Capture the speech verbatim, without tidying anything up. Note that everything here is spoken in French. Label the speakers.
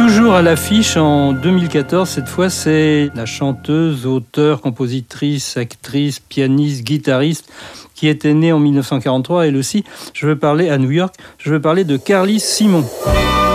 Speaker 1: Toujours à l'affiche en deux mille quatorze, cette fois c'est la chanteuse, auteure, compositrice, actrice, pianiste, guitariste qui était née en mille neuf cent quarante-trois, elle aussi. Je veux parler à New York, je veux parler de Carly Simon.